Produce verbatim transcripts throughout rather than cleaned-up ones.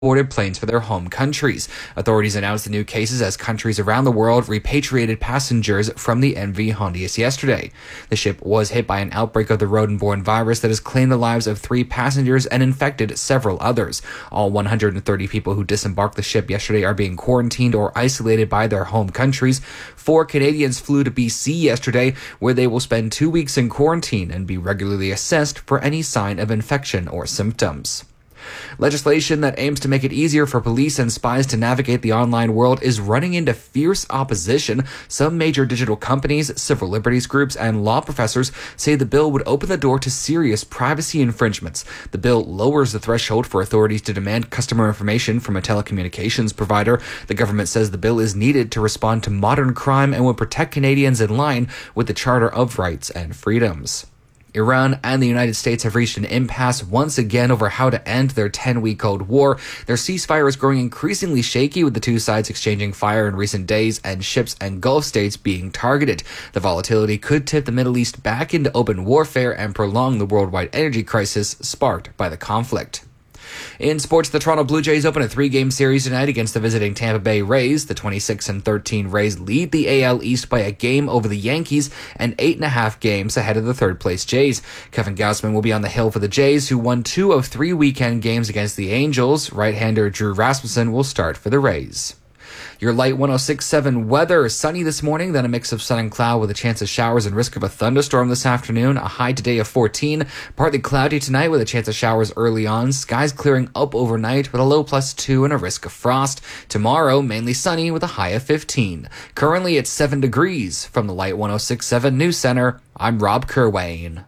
boarded planes for their home countries. Authorities announced the new cases as countries around the world repatriated passengers from the M V Hondius yesterday. The ship was hit by an outbreak of the rodent-borne virus that has claimed the lives of three passengers and infected several others. All one hundred thirty people who disembarked the ship yesterday are being quarantined or isolated by their home countries. Four Canadians flew to B C yesterday, where they will spend two weeks in quarantine and be regularly assessed for any sign of infection or symptoms. Legislation that aims to make it easier for police and spies to navigate the online world is running into fierce opposition. Some major digital companies, civil liberties groups, and law professors say the bill would open the door to serious privacy infringements. The bill lowers the threshold for authorities to demand customer information from a telecommunications provider. The government says the bill is needed to respond to modern crime and will protect Canadians in line with the Charter of Rights and Freedoms. Iran and the United States have reached an impasse once again over how to end their ten-week Cold War. Their ceasefire is growing increasingly shaky, with the two sides exchanging fire in recent days and ships and Gulf states being targeted. The volatility could tip the Middle East back into open warfare and prolong the worldwide energy crisis sparked by the conflict. In sports, the Toronto Blue Jays open a three-game series tonight against the visiting Tampa Bay Rays. The twenty-six and thirteen Rays lead the A L East by a game over the Yankees and eight and a half games ahead of the third-place Jays. Kevin Gausman will be on the hill for the Jays, who won two of three weekend games against the Angels. Right-hander Drew Rasmussen will start for the Rays. Your light one oh six point seven weather. Sunny this morning, then a mix of sun and cloud with a chance of showers and risk of a thunderstorm this afternoon. A high today of fourteen. Partly cloudy tonight with a chance of showers early on. Skies clearing up overnight with a low plus two and a risk of frost. Tomorrow, mainly sunny with a high of fifteen. Currently, it's seven degrees. From the Light one oh six point seven News Center, I'm Rob Kerwayne.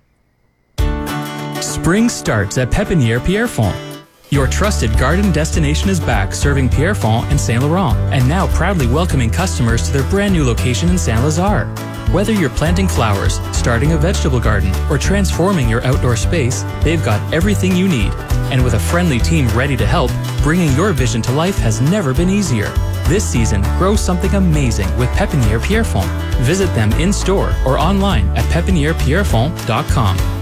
Spring starts at Pépinière Pierrefonds. Your trusted garden destination is back, serving Pierrefonds and Saint Laurent, and now proudly welcoming customers to their brand new location in Saint Lazare. Whether you're planting flowers, starting a vegetable garden, or transforming your outdoor space, they've got everything you need. And with a friendly team ready to help, bringing your vision to life has never been easier. This season, grow something amazing with Pépinière Pierrefonds. Visit them in-store or online at pépinière pierrefonds dot com.